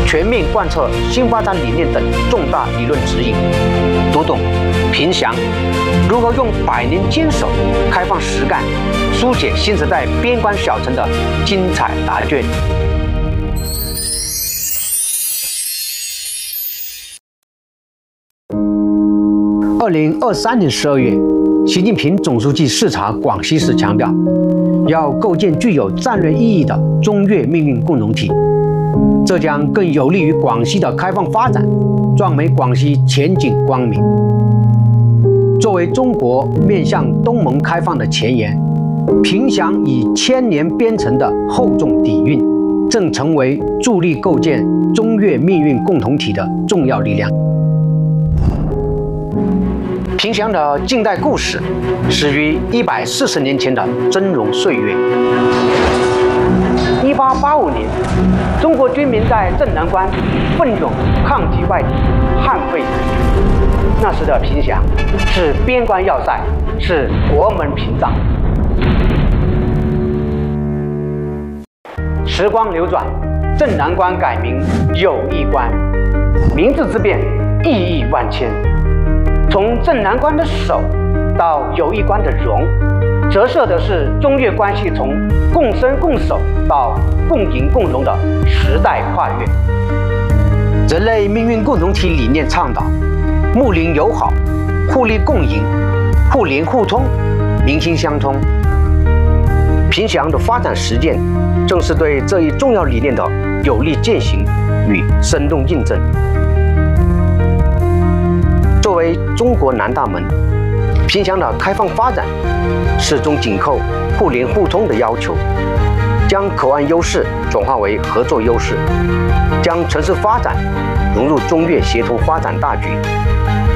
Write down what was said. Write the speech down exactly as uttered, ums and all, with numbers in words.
全面贯彻新发展理念等重大理论指引，读懂凭祥如何用百年坚守、开放实干，书写新时代边关小城的精彩答卷。二零二三年十二月，习近平总书记视察广西时强调，要构建具有战略意义的中越命运共同体，这将更有利于广西的开放发展，壮美广西前景光明。作为中国面向东盟开放的前沿，凭祥以千年编成的厚重底蕴，正成为助力构建中越命运共同体的重要力量。凭祥的近代故事始于一百四十年前的峥嵘岁月。一八八五年，中国军民在镇南关奋勇抗击外敌，捍卫国土。那时的凭祥是边关要塞，是国门屏障。时光流转，镇南关改名友谊关，名字之变，意义万千。从镇南关的守到友谊关的荣，折射的是中越关系从共生共守到共赢共荣的时代跨越。人类命运共同体理念倡导睦邻友好、互利共赢、互联互通、民心相通。凭祥的发展实践，正是对这一重要理念的有力践行与生动印证。作为中国南大门，凭祥的开放发展始终紧扣互联互通的要求，将口岸优势转化为合作优势，将城市发展融入中越协同发展大局，